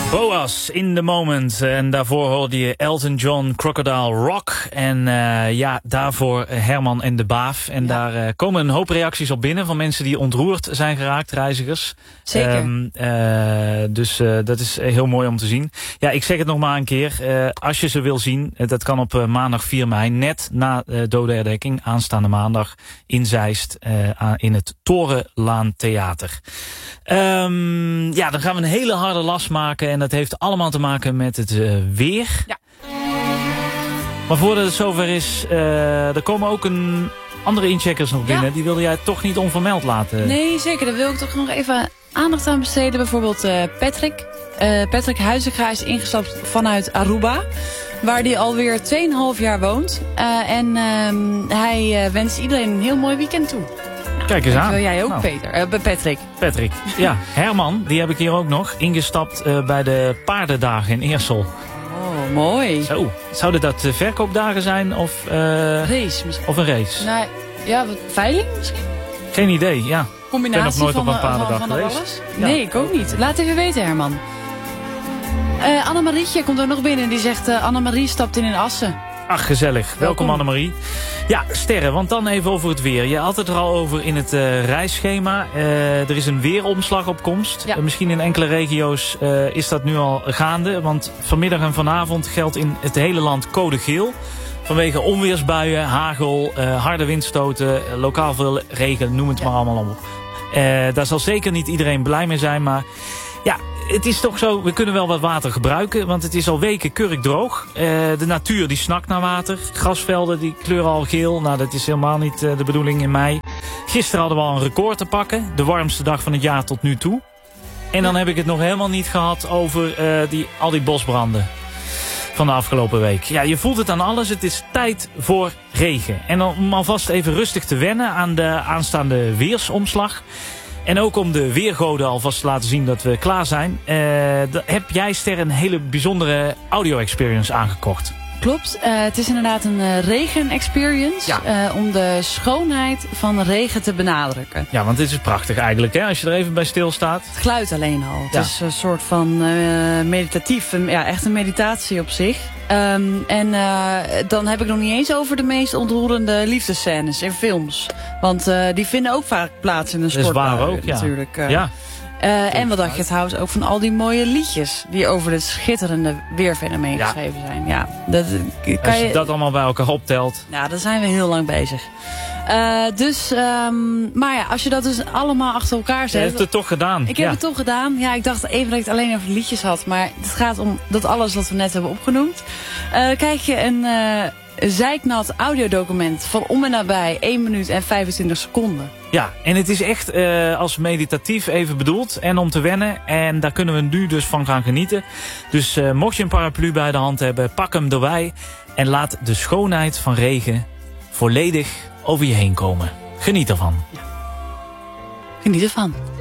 Boas, In the Moment. En daarvoor hoorde je Elton John, Crocodile Rock. En daarvoor Herman en de Baaf. En daar komen een hoop reacties op binnen van mensen die ontroerd zijn geraakt, reizigers. Zeker. Dus dat is heel mooi om te zien. Ja, ik zeg het nog maar een keer. Als je ze wil zien, dat kan op maandag 4 mei, net na dodenherdenking, aanstaande maandag in Zeist, in het Torenlaan Theater. Dan gaan we een hele harde last maken. En dat heeft allemaal te maken met het weer. Ja. Maar voordat het zover is, er komen ook een andere incheckers nog binnen. Ja. Die wilde jij toch niet onvermeld laten? Nee, zeker. Daar wil ik toch nog even aandacht aan besteden. Bijvoorbeeld Patrick. Patrick Huizinga is ingestapt vanuit Aruba. Waar hij alweer 2,5 jaar woont. Hij wenst iedereen een heel mooi weekend toe. Kijk eens aan. Wil jij ook, Patrick? Patrick, ja. Herman, die heb ik hier ook nog. Ingestapt bij de paardendagen in Eersel. Oh, mooi. Zo, zouden dat verkoopdagen zijn of... race misschien. Of een race? Nou, ja, wat veiling misschien? Geen idee, ja. Combinatie ik ben nog nooit op een paardendag van geweest. Alles? Ja. Nee, ik ook niet. Laat even weten, Herman. Annemarietje komt ook nog binnen. Die zegt, Annemarie stapt in Assen. Ach, gezellig. Welkom Annemarie. Ja, Sterren, want dan even over het weer. Je had het er al over in het reisschema. Er is een weeromslag op komst. Ja. Misschien in enkele regio's is dat nu al gaande. Want vanmiddag en vanavond geldt in het hele land code geel. Vanwege onweersbuien, hagel, harde windstoten, lokaal veel regen, noem het maar allemaal op. Daar zal zeker niet iedereen blij mee zijn, maar... Ja, het is toch zo, we kunnen wel wat water gebruiken, want het is al weken kurkdroog. De natuur die snakt naar water. Grasvelden die kleuren al geel. Nou, dat is helemaal niet de bedoeling in mei. Gisteren hadden we al een record te pakken. De warmste dag van het jaar tot nu toe. En dan heb ik het nog helemaal niet gehad over al die bosbranden van de afgelopen week. Ja, je voelt het aan alles. Het is tijd voor regen. En om alvast even rustig te wennen aan de aanstaande weersomslag. En ook om de weergoden alvast te laten zien dat we klaar zijn. Heb jij, Ster, een hele bijzondere audio-experience aangekocht? Klopt. Het is inderdaad een regen-experience. Ja. Om de schoonheid van regen te benadrukken. Ja, want dit is prachtig eigenlijk, hè? Als je er even bij stilstaat. Het geluid alleen al. Het is een soort van meditatief. Echt een meditatie op zich. Dan heb ik nog niet eens over de meest ontroerende liefdescènes in films. Want die vinden ook vaak plaats in een sportbui. Dat is waar ook, natuurlijk. Ja. En wat dacht je trouwens ook van al die mooie liedjes die over dit schitterende weerfenomeen geschreven zijn. Ja, als je dat allemaal bij elkaar optelt. Ja, dan zijn we heel lang bezig. Maar ja, als je dat dus allemaal achter elkaar zet... Je hebt het toch gedaan. Ik heb het toch gedaan. Ja, ik dacht even dat ik het alleen over de liedjes had. Maar het gaat om dat alles wat we net hebben opgenoemd. Kijk je een zeiknat audiodocument van om en nabij 1 minuut en 25 seconden. Ja, en het is echt als meditatief even bedoeld en om te wennen. En daar kunnen we nu dus van gaan genieten. Dus mocht je een paraplu bij de hand hebben, pak hem erbij. En laat de schoonheid van regen volledig over je heen komen. Geniet ervan. Ja. Geniet ervan.